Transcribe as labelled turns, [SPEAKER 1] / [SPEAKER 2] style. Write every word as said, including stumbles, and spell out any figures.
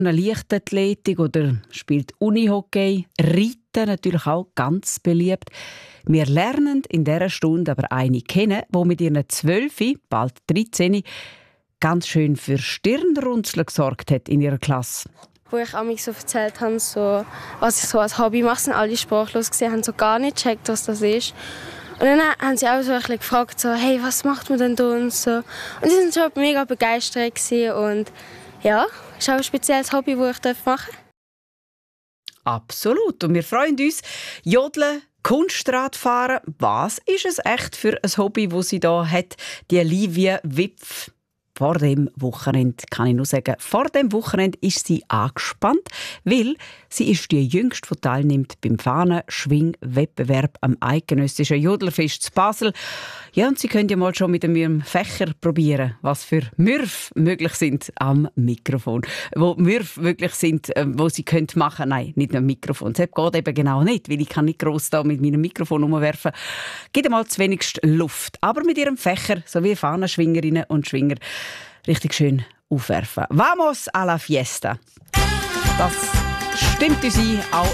[SPEAKER 1] Leichtathletik oder spielt Unihockey. Reiten natürlich auch ganz beliebt. Wir lernen in dieser Stunde aber eine kennen, die mit ihren zwölf, bald dreizehn, ganz schön für Stirnrunzeln gesorgt hat in ihrer Klasse.
[SPEAKER 2] Wo ich mich so erzählt habe, so, was ich so als Hobby mache, sind alle sprachlos gesehen, haben so gar nicht gecheckt, was das ist. Und dann haben sie auch so ein bisschen gefragt, so, hey, was macht man denn da und so. Und sie waren schon mega begeistert gewesen. Und ja, das ist auch ein spezielles Hobby, das ich machen darf.
[SPEAKER 1] Absolut. Und wir freuen uns. Jodeln, Kunstradfahren. Was ist es echt für ein Hobby, das sie da hat, die Livia Wipf? Vor dem Wochenende, kann ich nur sagen, vor dem Wochenende ist sie angespannt, weil sie ist die Jüngste, die teilnimmt beim Fahnenschwing-Wettbewerb am Eidgenössischen Jodlerfest zu Basel. Ja, und sie können ja mal schon mit ihrem Fächer probieren, was für Mürf möglich sind am Mikrofon. Wo Mürf möglich sind, wo sie können machen. Nein, nicht nur am Mikrofon. Das geht eben genau nicht, weil ich kann nicht gross da mit meinem Mikrofon umwerfen. Gibt einmal zu wenig Luft. Aber mit ihrem Fächer, so wie Fahnenschwingerinnen und Schwinger, richtig schön aufwerfen. Vamos a la fiesta. Das stimmt uns ein, auch